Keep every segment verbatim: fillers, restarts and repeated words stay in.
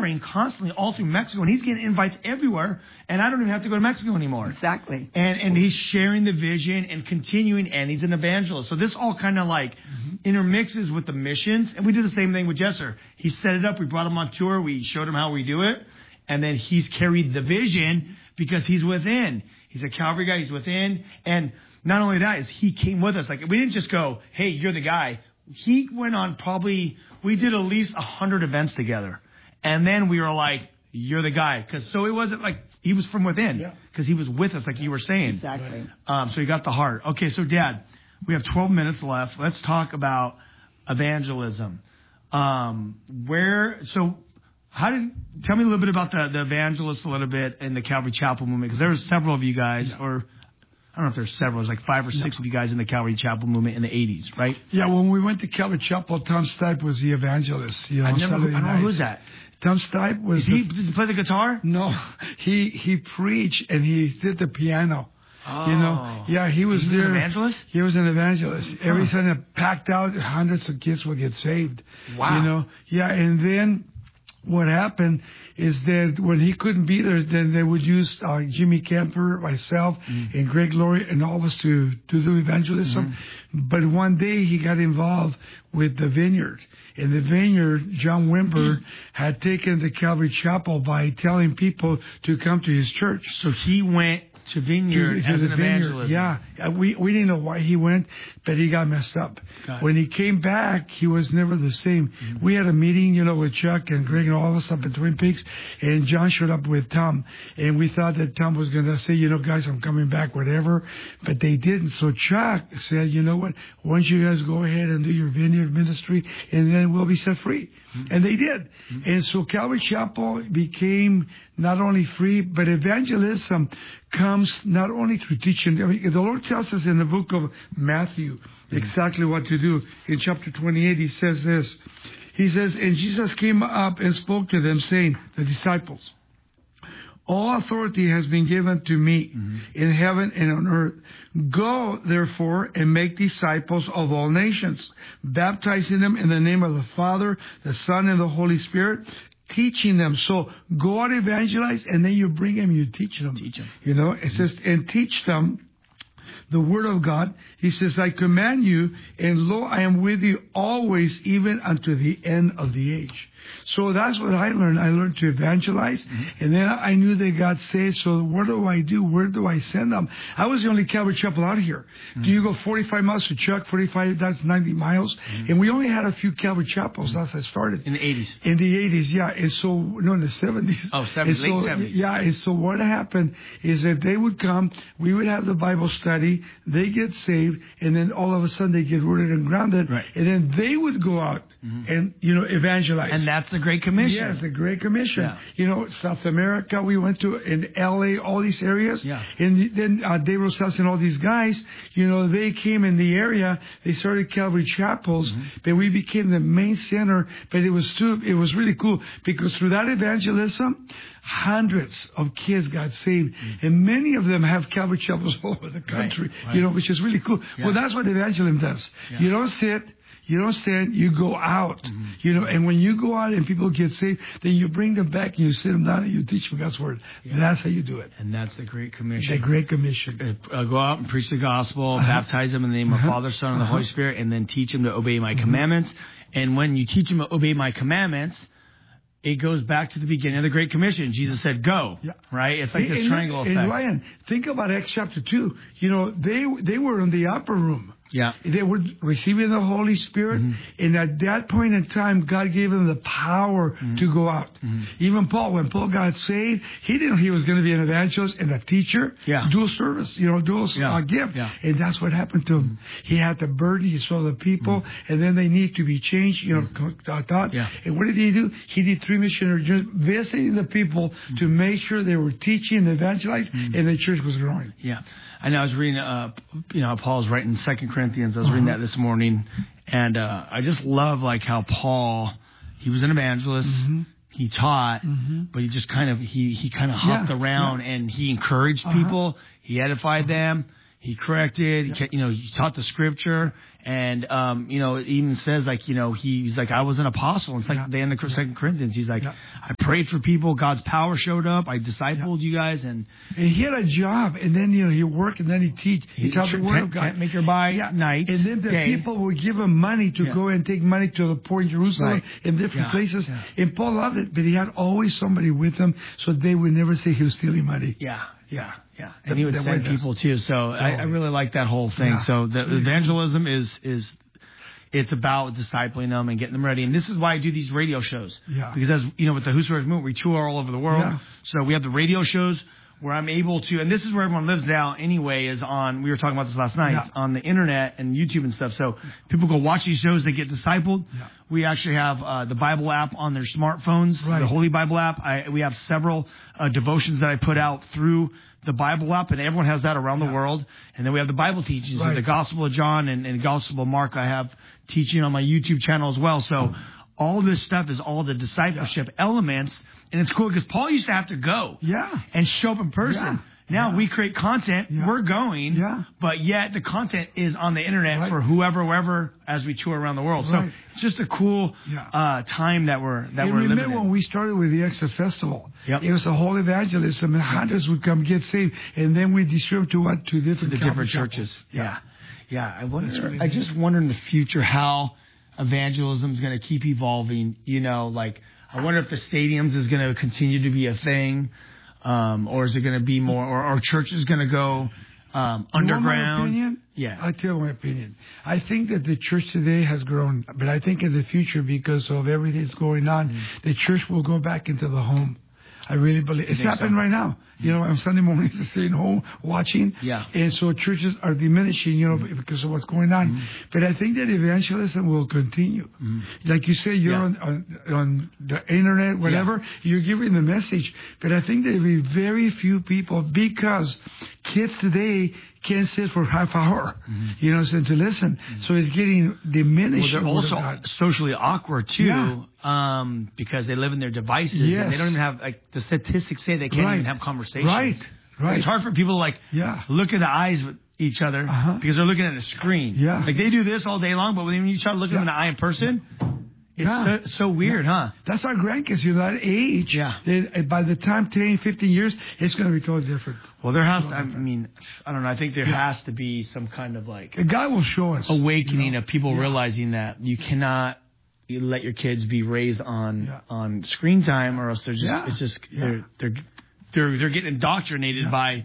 touring constantly all through Mexico, and he's getting invites everywhere, and I don't even have to go to Mexico anymore. Exactly. And and he's sharing the vision and continuing, and he's an evangelist. So this all kind of like mm-hmm. intermixes with the missions, and we did the same thing with Jesser. He set it up. We brought him on tour. We showed him how we do it, and then he's carried the vision because he's within. He's a Calvary guy. He's within, and not only that is he came with us. Like we didn't just go, "Hey, you're the guy." He went on probably, we did at least a hundred events together. And then we were like, you're the guy. Cause so it wasn't like, he was from within. Yeah. Cause he was with us like you were saying. Exactly. Um, so he got the heart. Okay. So Dad, we have twelve minutes left. Let's talk about evangelism. Um, where, so how did, tell me a little bit about the, the evangelists a little bit in the Calvary Chapel movement. Cause there were several of you guys yeah. or, I don't know if there's several. There's like five or six no. of you guys in the Calvary Chapel movement in the eighties, right? Yeah, when we went to Calvary Chapel, Tom Stipe was the evangelist. You know, I never, I don't know nights. who's that. Tom Stipe was. He, the, does he play the guitar? No, he he preached and he did the piano. Oh. You know, yeah, he was He's there. An evangelist? He was an evangelist. Huh. Every Sunday, packed out, hundreds of kids would get saved. Wow. You know, yeah, and then what happened is that when he couldn't be there, then they would use uh, Jimmy Kemper, myself, mm. and Greg Laurie, and all of us to, to do evangelism. Mm. But one day he got involved with the Vineyard. In the Vineyard, John Wimber mm. had taken the Calvary Chapel by telling people to come to his church. So he went to Vineyard to, to as an evangelist. Yeah, we we didn't know why he went, but he got messed up. Got when he came back, he was never the same. Mm-hmm. We had a meeting, you know, with Chuck and Greg and all of us up at Twin Peaks, and John showed up with Tom, and we thought that Tom was going to say, you know, guys, I'm coming back, whatever, but they didn't. So Chuck said, you know what, why don't you guys go ahead and do your Vineyard ministry, and then we'll be set free. Mm-hmm. And they did. Mm-hmm. And so Calvary Chapel became not only free, but evangelism comes not only through teaching. I mean, the Lord tells us in the book of Matthew mm-hmm. exactly what to do. In chapter twenty-eight, he says this. He says, and Jesus came up and spoke to them, saying, the disciples, all authority has been given to me mm-hmm. in heaven and on earth. Go, therefore, and make disciples of all nations, baptizing them in the name of the Father, the Son, and the Holy Spirit, teaching them. So go out, evangelize, and then you bring them, you teach them. Teach them. You know, it says, and teach them the word of God. He says, I command you, and lo, I am with you always, even unto the end of the age. So that's what I learned. I learned to evangelize, mm-hmm. and then I knew they got saved. So what do I do? Where do I send them? I was the only Calvary Chapel out here. Mm-hmm. Do you go forty-five miles to Chuck? forty-five, that's ninety miles. Mm-hmm. And we only had a few Calvary Chapels as I started. In the eighties? In the eighties, yeah. And so, no, in the seventies. Oh, seventies, so, late seventies. Yeah, and so what happened is that they would come, we would have the Bible study, they get saved, and then all of a sudden they get rooted and grounded, right. and then they would go out mm-hmm. and, you know, evangelize. And that's the Great Commission. Yes, the Great Commission. Yeah. You know, South America, we went to, in L A, all these areas. Yeah. And then uh, Dave Rosales and all these guys, you know, they came in the area, they started Calvary Chapels, mm-hmm. but we became the main center, but it was too, it was really cool, because through that evangelism, hundreds of kids got saved, mm-hmm. and many of them have Calvary Chapels all over the country, right. Right. you know, which is really cool. Yeah. Well, that's what evangelism does. Yeah. You don't sit, you don't stand, you go out, mm-hmm. you know, and when you go out and people get saved, then you bring them back and you sit them down and you teach them God's word. Yeah. That's how you do it. And that's the Great Commission. The Great Commission. Uh, go out and preach the gospel, uh-huh. baptize them in the name of uh-huh. Father, Son, and the uh-huh. Holy Spirit, and then teach them to obey my uh-huh. commandments. And when you teach them to obey my commandments, it goes back to the beginning of the Great Commission. Jesus said, go, yeah. right? It's like and, this and, triangle and effect. And Ryan, think about Acts chapter two. You know, they they were in the upper room. Yeah. They were receiving the Holy Spirit. Mm-hmm. And at that point in time, God gave them the power mm-hmm. to go out. Mm-hmm. Even Paul, when Paul got saved, he didn't know he was going to be an evangelist and a teacher. Yeah. Dual service, you know, dual yeah. uh, gift. Yeah. And that's what happened to him. Mm-hmm. He had the burden. He saw the people. Mm-hmm. And then they need to be changed, you know, mm-hmm. thought. Yeah. And what did he do? He did three missionary journeys, visiting the people mm-hmm. to make sure they were teaching and evangelizing, mm-hmm. and the church was growing. Yeah. I know I was reading, uh, you know, Paul's writing Second Corinthians. I was uh-huh. reading that this morning, and uh, I just love like how Paul, he was an evangelist, mm-hmm. he taught, mm-hmm. but he just kind of he he kind of hopped yeah, around yeah. and he encouraged uh-huh. people, he edified them, He corrected, Yep. he, you know, he taught the scripture, and, um, you know, it even says, like, you know, he's like, I was an apostle. It's like Yeah. the end of Second Corinthians. He's like, Yeah. I prayed for people, God's power showed up, I discipled you guys, and And he had a job, and then, you know, he worked, and then he teach. He, he taught the word can't, of God. can't make your buy Yeah. night, And then the day. people would give him money to Yeah. go and take money to the poor in Jerusalem Right. in different Yeah. places. Yeah. And Paul loved it, but he had always somebody with him, so they would never say he was stealing money. Yeah, yeah, yeah. The- And he would the send witness. people too. So I, I really like that whole thing. Yeah. So the Really evangelism is is it's about discipling them and getting them ready. And this is why I do these radio shows. Yeah. Because as you know, with the Whosoever's Movement, we tour all over the world. Yeah. So we have the radio shows where I'm able to, and this is where everyone lives now anyway, is on, we were talking about this last night, Yeah. on the internet and YouTube and stuff. So people go watch these shows, they get discipled. Yeah. We actually have uh, the Bible app on their smartphones, Right. the Holy Bible app. I, we have several uh, devotions that I put out through the Bible app, and everyone has that around Yeah. the world. And then we have the Bible teachings, Right. the Gospel of John and, and Gospel of Mark. I have teaching on my YouTube channel as well. So all this stuff is all the discipleship elements. And it's cool because Paul used to have to go Yeah. and show up in person. Yeah. Now Yeah. we create content, Yeah. we're going, Yeah. but yet the content is on the internet Right. for whoever, wherever, as we tour around the world. So Right. it's just a cool Yeah. uh, time that we're that And we're living remember in. when we started with the Exit Festival? Yep. It was a whole evangelism, and hundreds would come get saved, and then we distributed to what to different the different Calvary churches. chapels. Yeah, yeah. I wonder. That's really I just wonder in the future how evangelism is going to keep evolving. You know, like I wonder if the stadiums is going to continue to be a thing, um, or is it going to be more, or, or church is going to go um, You want my underground? opinion? Yeah. I'll tell you my opinion. I think that the church today has grown, but I think in the future, because of everything that's going on, Mm-hmm. the church will go back into the home. I really believe it's think happening so? right now. You know, on Sunday mornings, staying home watching. Yeah. And so churches are diminishing, you know, because of what's going on. Mm-hmm. But I think that evangelism will continue. Like you say, you're Yeah. on, on on the internet, whatever. You're giving the message. But I think there'll be very few people because kids today can't sit for half hour, you know, so to listen. So it's getting Well, diminished. they're the word of also God. socially awkward too, Yeah. um, because they live in their devices Yes. and they don't even have like the statistics say they can't Right. even have conversations. Right. Right. It's hard for people to like Yeah. look in the eyes with each other Uh-huh. because they're looking at a screen. Yeah. Like they do this all day long, but when you try to look them in the eye in person, it's Yeah. so, so weird, huh? That's our grandkids, you know, that age. Yeah. They, uh, by the time ten, fifteen years, it's going to be totally different. Well, there has to, I mean, I don't know. I think there has to be some kind of like God will show us. awakening you know? of people Yeah. realizing that you cannot you let your kids be raised on Yeah. on screen time, or else they're just Yeah. it's just Yeah. they're they're they're they're getting indoctrinated Yeah. by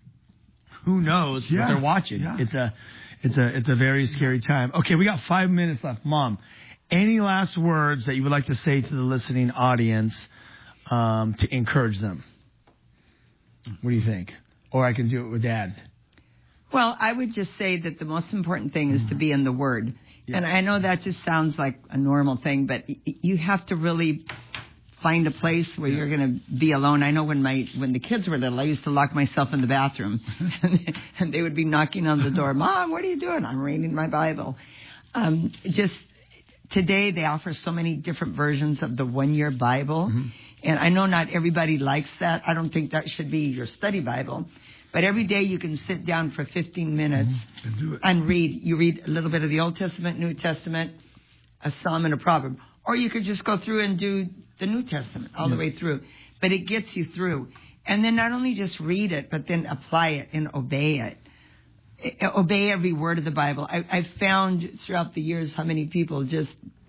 who knows Yeah. what they're watching. Yeah. It's a it's a it's a very scary time. Okay, we got five minutes left, Mom. Any last words that you would like to say to the listening audience um, to encourage them? What do you think? Or I can do it with Dad. Well, I would just say that the most important thing is to be in the Word. Yeah. And I know that just sounds like a normal thing, but y- you have to really find a place where you're going to be alone. I know when my when the kids were little, I used to lock myself in the bathroom, and, and they would be knocking on the door. Mom, what are you doing? I'm reading my Bible. Um, just today, they offer so many different versions of the one-year Bible, Mm-hmm. and I know not everybody likes that. I don't think that should be your study Bible. But every day you can sit down for fifteen minutes And do it. and read. You read a little bit of the Old Testament, New Testament, a Psalm and a Proverb. Or you could just go through and do the New Testament all the way through. But it gets you through. And then not only just read it, but then apply it and obey it. I- Obey every word of the Bible. I, I've found throughout the years how many people just,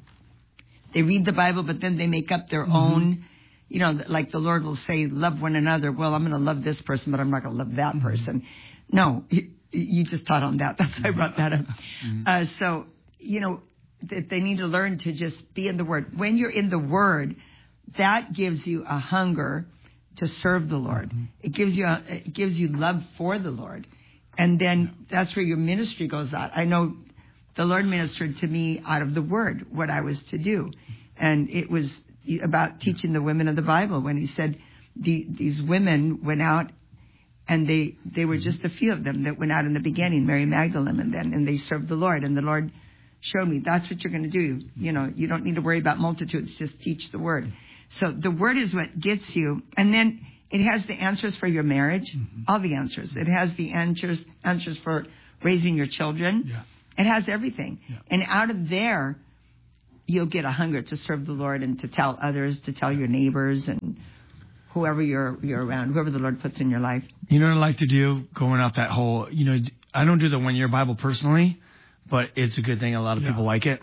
they read the Bible, but then they make up their own. You know, like the Lord will say, love one another. Well, I'm going to love this person, but I'm not going to love that person. No, you, you just taught on that. That's why I brought that up. Uh, so, you know, that they need to learn to just be in the Word. When you're in the Word, that gives you a hunger to serve the Lord. It gives you a, it gives you love for the Lord. And then that's where your ministry goes out. I know the Lord ministered to me out of the Word, what I was to do. And it was about teaching the women of the Bible when he said the, these women went out and they, they were just a few of them that went out in the beginning, Mary Magdalene, and then and they served the Lord. And the Lord showed me that's what you're going to do. You know, you don't need to worry about multitudes. Just teach the Word. So the Word is what gets you. And then It has the answers for your marriage, mm-hmm. all the answers. It has the answers answers for raising your children. Yeah. It has everything. Yeah. And out of there, you'll get a hunger to serve the Lord and to tell others, to tell your neighbors and whoever you're you're around, whoever the Lord puts in your life. You know what I like to do, going off that whole, you know, I don't do the one-year Bible personally, but it's a good thing. A lot of yeah. people like it.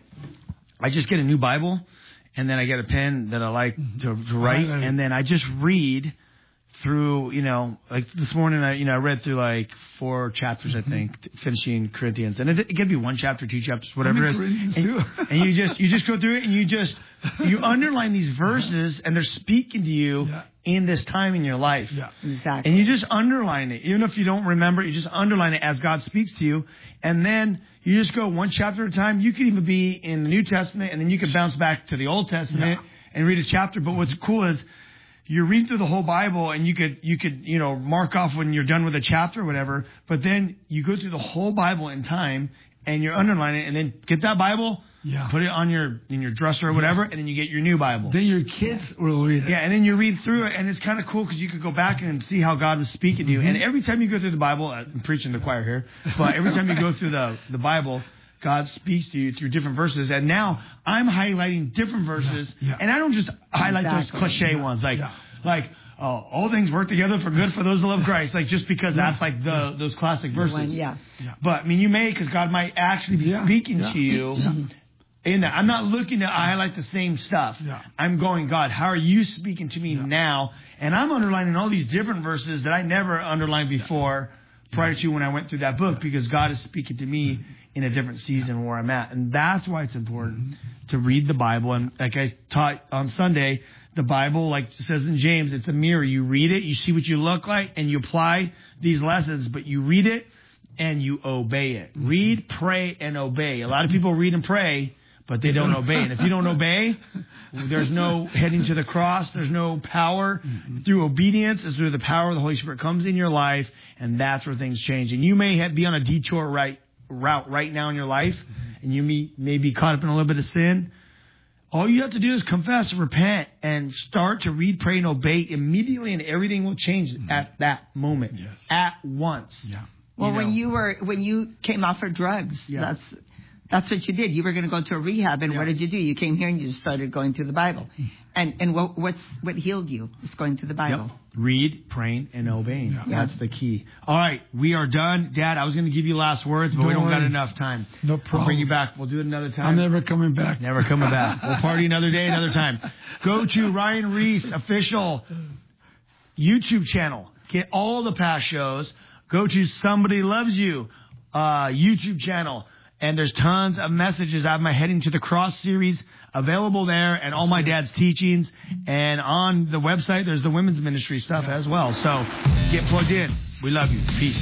I just get a new Bible, and then I get a pen that I like to, to write, and then I just read through, you know, like this morning, I, you know, I read through like four chapters, I think, t- finishing Corinthians, and it, it could be one chapter, two chapters, whatever it is. And, and you just, you just go through it, and you just, you underline these verses, and they're speaking to you yeah. in this time in your life. Yeah. Exactly. And you just underline it, even if you don't remember, you just underline it as God speaks to you, and then you just go one chapter at a time. You could even be in the New Testament, and then you could bounce back to the Old Testament yeah. and read a chapter. But what's cool is, you read through the whole Bible, and you could, you could, you know, mark off when you're done with a chapter or whatever. But then you go through the whole Bible in time, and you underline it, and then get that Bible, yeah. put it on your in your dresser or whatever, yeah. and then you get your new Bible. Then your kids will read it. Yeah, and then you read through it, and it's kind of cool because you could go back and see how God was speaking to you. Mm-hmm. And every time you go through the Bible, I'm preaching to the choir here, but every time you go through the the Bible, God speaks to you through different verses. And now I'm highlighting different verses, yeah. Yeah. and I don't just highlight exactly. those cliche yeah. ones like Yeah. like. Oh, all things work together for good for those that love Christ. Like, just because yeah. that's like the yeah. those classic verses. One, yeah. yeah. But, I mean, you may, because God might actually be yeah. speaking yeah. to you. Yeah. In that. I'm not looking to highlight the same stuff. Yeah. I'm going, God, how are you speaking to me yeah. now? And I'm underlining all these different verses that I never underlined before yeah. prior to when I went through that book, yeah. because God is speaking to me mm-hmm. in a different season where I'm at. And that's why it's important mm-hmm. to read the Bible. And like I taught on Sunday, the Bible, like it says in James, it's a mirror. You read it, you see what you look like, and you apply these lessons, but you read it and you obey it. Mm-hmm. Read, pray, and obey. A lot of people read and pray, but they don't obey. And if you don't obey, there's no heading to the cross. There's no power. Mm-hmm. Through obedience is through the power of the Holy Spirit comes in your life, and that's where things change. And you may have, be on a detour right route right now in your life, mm-hmm. and you may, may be caught up in a little bit of sin. All you have to do is confess, repent, and start to read, pray, and obey immediately, and everything will change mm-hmm. at that moment, yes. at once. Yeah. Well, you know? when you were when you came off of drugs, yeah. that's that's what you did. You were going to go to a rehab, and yeah. what did you do? You came here and you just started going through the Bible. And and what what's what healed you? Just going through the Bible. Yep. Read, praying, and obeying. Yeah. That's the key. All right, we are done. Dad, I was going to give you last words, but Don't we don't worry. got enough time. No problem. I'll bring you back. We'll do it another time. I'm never coming back. Never coming back. We'll party another day, another time. Go to Ryan Reese official YouTube channel. Get all the past shows. Go to Somebody Loves You uh, YouTube channel. And there's tons of messages. I have my Heading to the Cross series available there, and all my dad's teachings. And on the website, there's the women's ministry stuff as well. So get plugged in. We love you. Peace.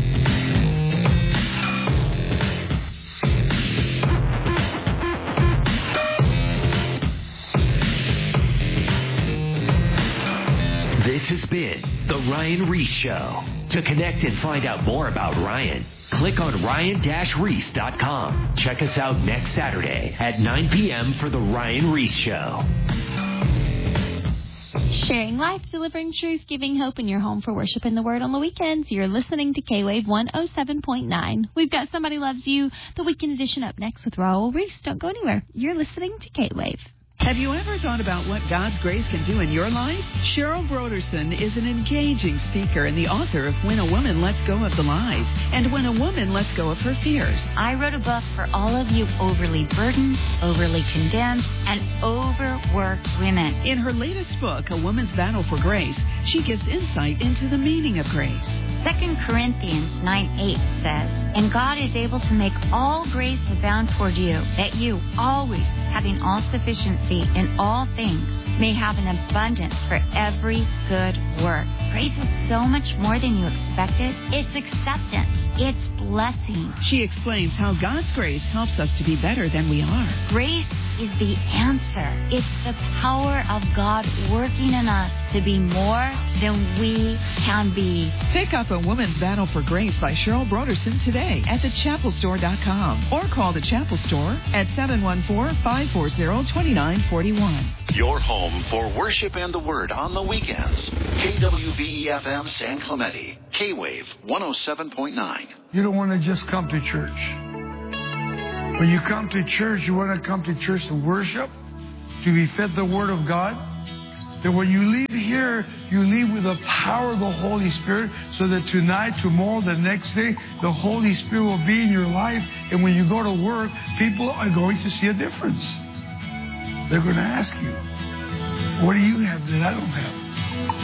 This has been The Ryan Reese Show. To connect and find out more about Ryan, click on ryan dash reese dot com. Check us out next Saturday at nine p.m. for The Ryan Reese Show. Sharing life, delivering truth, giving hope in your home for worship and the word on the weekends. You're listening to K-Wave one oh seven point nine. We've got Somebody Loves You, the weekend edition, up next with Raul Reese. Don't go anywhere. You're listening to K-Wave. Have you ever thought about what God's grace can do in your life? Cheryl Broderson is an engaging speaker and the author of When a Woman Lets Go of the Lies and When a Woman Lets Go of Her Fears. I wrote a book for all of you overly burdened, overly condemned, and overworked women. In her latest book, A Woman's Battle for Grace, she gives insight into the meaning of grace. Second Corinthians nine eight says, "And God is able to make all grace abound toward you, that you, always having all sufficiency in all things, may have an abundance for every good work." Grace is so much more than you expected. It's acceptance. It's blessing. She explains how God's grace helps us to be better than we are. Grace is the answer. It's the power of God working in us to be more than we can be. Pick up A Woman's Battle for Grace by Cheryl Broderson today at the chapel store dot com or call the Chapel Store at seven one four, five four zero, two nine four one. Your home for worship and the Word on the weekends. K W B E F M San Clemente. K-Wave one oh seven point nine. You don't want to just come to church. When you come to church, you want to come to church to worship, to be fed the Word of God. That when you leave here, you leave with the power of the Holy Spirit, so that tonight, tomorrow, the next day, the Holy Spirit will be in your life. And when you go to work, people are going to see a difference. They're going to ask you, what do you have that I don't have?